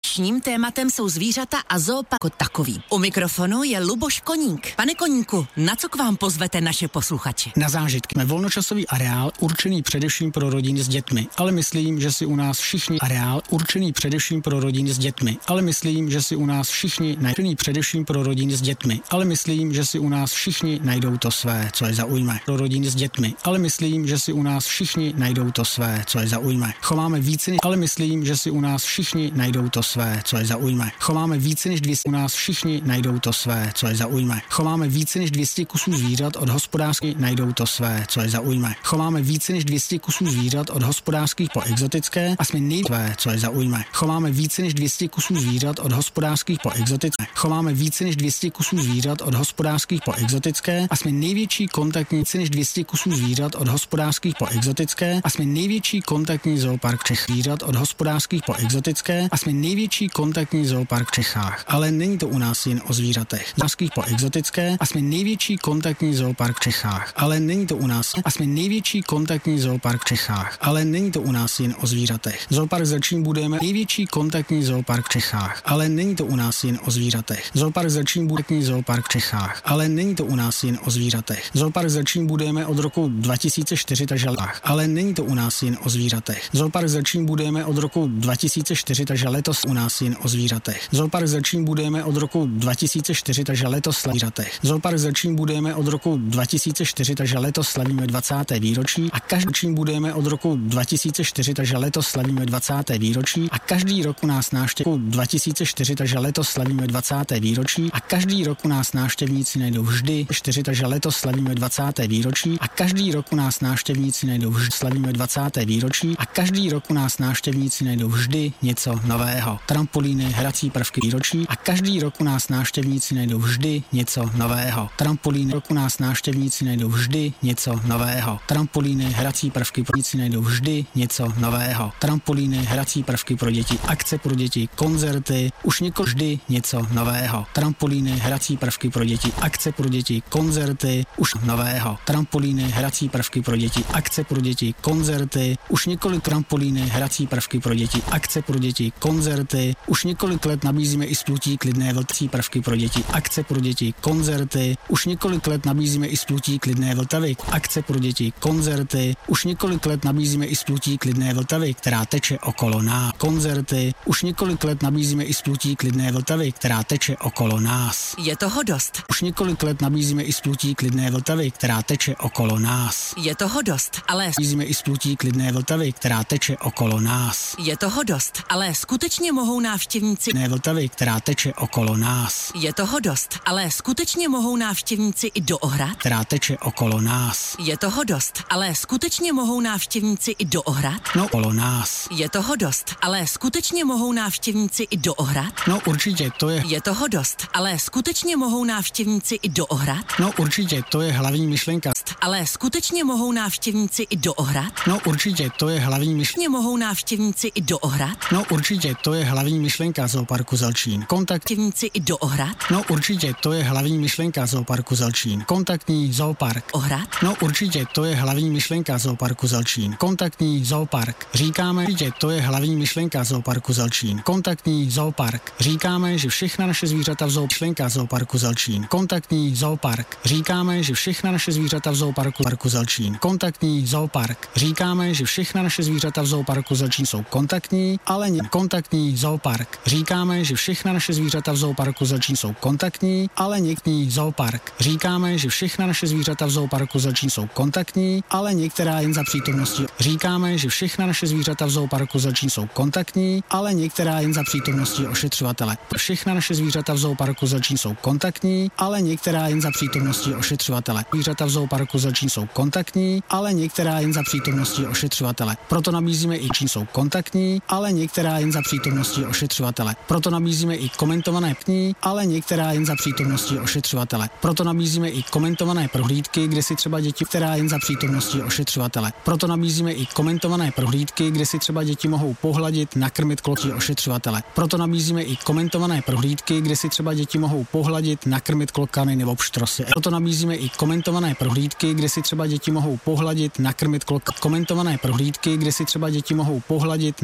Dnešním tématem jsou zvířata a zoopark jako takový. U mikrofonu je Luboš Koník. Pane Koníku, na co k vám pozvete naše posluchače? Na zážitky. Jsme volnočasový areál určený především pro rodiny s dětmi, ale myslím, že si u nás všichni areál určený především pro rodiny s dětmi, ale myslím, že si u nás všichni najdou především pro rodiny s dětmi, ale myslím, že si u nás všichni najdou to své, co je zaujme. Pro rodiny s dětmi, ale myslím, že si u nás všichni najdou to své, co je zaujme. Chováme více, ale myslím, že si u nás všichni najdou to své, co je zaujme. Chováme více než 200, u nás všichni najdou to své, co je zaujme. Chováme více než 200 kusů zvířat od hospodářských, najdou to své, co je zaujme. Chováme více než 200 kusů zvířat od hospodářských po exotické a jsme nejsvé, co je zaujme. Chováme více než 200 kusů zvířat od hospodářských po exotické. Chováme více než 200 kusů zvířat od hospodářských po exotické a jsme největší kontaktní více než 200 kusů zvířat od hospodářských po exotické a jsme největší kontaktní zoopark Čech zvířat od hospodářských po exotické a jsme největší kontaktní zoopark v Čechách. Ale není to u nás jen o zvířatech. Hospodářských po exotické a jsme největší kontaktní zoopark v Čechách. Ale není to u nás a jsme největší kontaktní zoopark v Čechách. Ale není to u nás jen o zvířatech. Zoopark Zelčín budujeme největší kontaktní zoopark v Čechách. Ale není to u nás jen o zvířatech. Zoopark Zelčín bude kontaktní zoopark v Čechách. Ale není to u nás jen o zvířatech. Zoopark Zelčín budujeme od roku 2004 takže ale není to u nás jen o zvířatech. Zoopark Zelčín budujeme od roku 2004 takže letos u nás jen o zvířatech. Zoopark Zelčín budujeme od roku 2004 takže letos zvířatech. Zoopark Zelčín budujeme od roku 2004 takže letos slavíme 20. výročí a každý budujeme od roku 2004 takže letos slavíme 20. výročí a každý rok u nás návštěvníci 2004 takže letos slavíme 20. výročí a každý rok u nás návštěvníci najdou vždy 4 takže letos slavíme 20. výročí a každý rok u nás návštěvníci najdou vždy slavíme 20. výročí a každý rok u nás návštěvníci najdou vždy něco nového. Trampolíny, hrací prvky výročí a každý rok u nás návštěvníci najdou vždy něco nového. Trampolíny, rok u nás návštěvníci najdou vždy něco nového. Trampolíny, hrací prvky pro děti najdou vždy něco nového. Trampolíny, hrací prvky pro děti, akce pro děti, koncerty, už vždy něco nového. Trampolíny, hrací prvky pro děti, akce pro děti, koncerty, už nového. Trampolíny, hrací prvky pro děti, akce pro děti, koncerty, už několik trampolíny, hrací prvky pro děti, akce pro děti, koncerty, už několik let nabízíme i splutí klidné vltaví prvky pro děti, akce pro děti, koncerty, už několik let nabízíme i splutí klidné Vltavy, akce pro děti, koncerty, už několik let nabízíme i splutí klidné Vltavy, která teče okolo nás, koncerty, už několik let nabízíme i splutí klidné Vltavy, která teče okolo nás. Je toho dost. Už několik let nabízíme i splutí klidné Vltavy, která teče okolo nás. Je toho dost, ale nabízíme i splutí klidné Vltavy, která teče okolo nás. Je toho dost, ale skutečně mohou návštěvníci Vltavy, která teče okolo nás. Je toho dost, ale skutečně mohou návštěvníci i do ohrad, která teče okolo nás. Je toho dost, ale skutečně mohou návštěvníci i do ohrad, No, okolo nás. Je toho dost, ale skutečně mohou návštěvníci i do ohrad, No, určitě, to je. Je toho dost, ale skutečně mohou návštěvníci i do ohrad, No, určitě, to je hlavní myšlenka. ale skutečně mohou návštěvníci i do ohrad, No, určitě, to je hlavní myšlenka. skutečně mohou návštěvníci i do ohrad, No, určitě, to je hlavní myšlenka zooparku Zelčín. návštěvníci i do ohrad, No, určitě, to je hlavní myšlenka zooparku Zelčín. Kontaktní zoopark. ohrad, No, určitě, to je hlavní myšlenka zooparku Zelčín. Kontaktní zoopark. Říkáme, že to je hlavní myšlenka zooparku Zelčín. Kontaktní zoopark. Říkáme, že všechna naše zvířata v myšlenka zooparku Zelčín. Kontaktní zoopark. Říkáme, že všechna naše zvířata v zooparku Zelčín. Kontaktní zoopark. Říkáme, že všechna naše zvířata v zooparku Zelčín jsou kontaktní, ale ne kontaktní zoopark. Říkáme, že všechna naše zvířata v zooparku Zelčín jsou kontaktní, ale některý zoopark. Říkáme, že všechna naše zvířata v zooparku Zelčín jsou kontaktní, ale některá jen za přítomnosti. Říkáme, že všechna naše zvířata v zooparku Zelčín jsou kontaktní, ale některá jen za přítomnosti ošetřovatele. Všechna naše zvířata v zooparku Zelčín jsou kontaktní, ale některá jen za přítomnosti ošetřovatele. Zvířata v zooparku Zelčín jsou kontaktní, ale některá jen za přítomnosti ošetřovatele. Proto nabízíme i čín jsou kontaktní, ale některá jen za přítomnosti ošetřovatele. Proto nabízíme i komentované knihy, ale některá jen za přítomnosti ošetřovatele. Proto nabízíme i komentované prohlídky, kde si třeba děti, která jen za přítomnosti ošetřovatele. Proto nabízíme i komentované prohlídky, kde si třeba děti mohou pohladit, nakrmit kloky ošetřovatele. Proto nabízíme i komentované prohlídky, kde si třeba děti mohou pohladit, nakrmit klokany nebo pštrosy. Proto nabízíme i komentované prohlídky, kde si třeba děti mohou pohladit, nakrmit komentované prohlídky, kde si třeba děti mohou pohladit,